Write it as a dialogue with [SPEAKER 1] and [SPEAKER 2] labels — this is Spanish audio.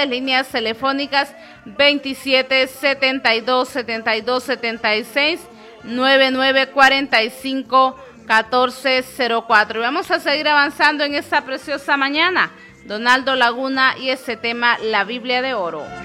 [SPEAKER 1] ustedes, líneas telefónicas 27 72 72 76 9945 1404. Y vamos a seguir avanzando en esta preciosa mañana. Donaldo Laguna y ese tema, la Biblia de Oro.